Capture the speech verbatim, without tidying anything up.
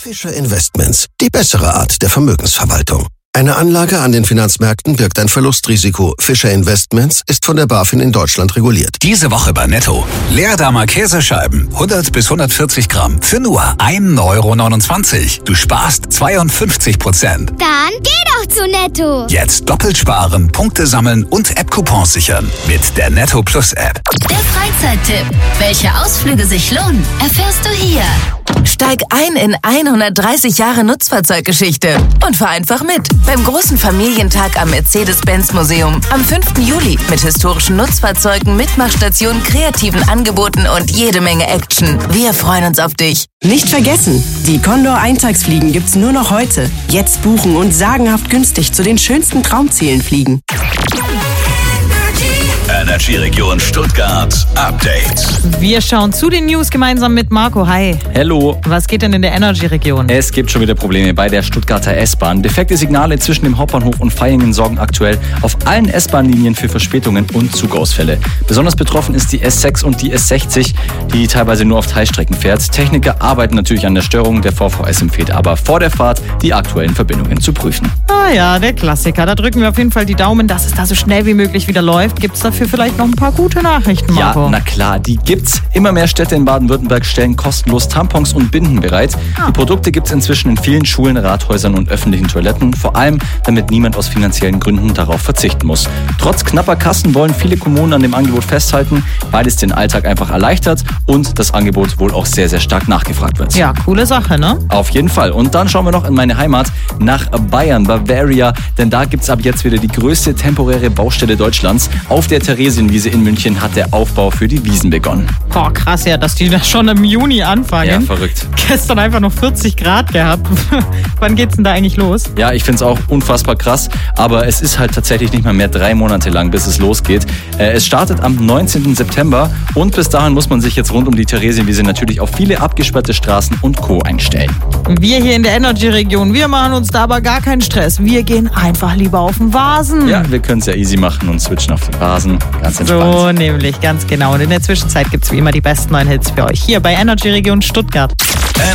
Fischer Investments, die bessere Art der Vermögensverwaltung. Eine Anlage an den Finanzmärkten birgt ein Verlustrisiko. Fischer Investments ist von der BaFin in Deutschland reguliert. Diese Woche bei Netto. Leerdammer Käsescheiben, hundert bis hundertvierzig Gramm, für nur ein Euro neunundzwanzig. Du sparst zweiundfünfzig Prozent. Dann geh doch zu Netto. Jetzt doppelt sparen, Punkte sammeln und App-Coupons sichern. Mit der Netto Plus App. Der Freizeittipp. Welche Ausflüge sich lohnen, erfährst du hier. Steig ein in hundertdreißig Jahre Nutzfahrzeuggeschichte und fahr einfach mit beim großen Familientag am Mercedes-Benz-Museum am fünften Juli mit historischen Nutzfahrzeugen, Mitmachstationen, kreativen Angeboten und jede Menge Action. Wir freuen uns auf dich. Nicht vergessen, die Condor-Eintagsfliegen gibt's nur noch heute. Jetzt buchen und sagenhaft günstig zu den schönsten Traumzielen fliegen. Energy Region Stuttgart Update. Wir schauen zu den News gemeinsam mit Marco. Hi. Hallo. Was geht denn in der Energy Region? Es gibt schon wieder Probleme bei der Stuttgarter S-Bahn. Defekte Signale zwischen dem Hauptbahnhof und Vaihingen sorgen aktuell auf allen S-Bahn-Linien für Verspätungen und Zugausfälle. Besonders betroffen ist die S sechs und die S sechzig, die teilweise nur auf Teilstrecken fährt. Techniker arbeiten natürlich an der Störung. Der V V S empfiehlt aber vor der Fahrt die aktuellen Verbindungen zu prüfen. Ah ja, der Klassiker. Da drücken wir auf jeden Fall die Daumen, dass es da so schnell wie möglich wieder läuft. Gibt es dafür vielleicht noch ein paar gute Nachrichten, Marco? Ja, na klar, die gibt's. Immer mehr Städte in Baden-Württemberg stellen kostenlos Tampons und Binden bereit. Ah. Die Produkte gibt's inzwischen in vielen Schulen, Rathäusern und öffentlichen Toiletten. Vor allem, damit niemand aus finanziellen Gründen darauf verzichten muss. Trotz knapper Kassen wollen viele Kommunen an dem Angebot festhalten, weil es den Alltag einfach erleichtert und das Angebot wohl auch sehr, sehr stark nachgefragt wird. Ja, coole Sache, ne? Auf jeden Fall. Und dann schauen wir noch in meine Heimat nach Bayern, Bavaria, denn da gibt's ab jetzt wieder die größte temporäre Baustelle Deutschlands. Auf der Theresienwiese in München hat der Aufbau für die Wiesn begonnen. Boah, krass ja, dass die das schon im Juni anfangen. Ja, verrückt. Gestern einfach noch vierzig Grad gehabt. Wann geht's denn da eigentlich los? Ja, ich find's auch unfassbar krass, aber es ist halt tatsächlich nicht mal mehr drei Monate lang, bis es losgeht. Es startet am neunzehnten September und bis dahin muss man sich jetzt rund um die Theresienwiese natürlich auf viele abgesperrte Straßen und Co. einstellen. Wir hier in der Energy-Region, wir machen uns da aber gar keinen Stress. Wir gehen einfach lieber auf den Vasen. Ja, wir können es ja easy machen und switchen auf den Vasen. Ganz entspannt. So nämlich, ganz genau. Und in der Zwischenzeit gibt es wie immer die besten neuen Hits für euch hier bei Energy Region Stuttgart.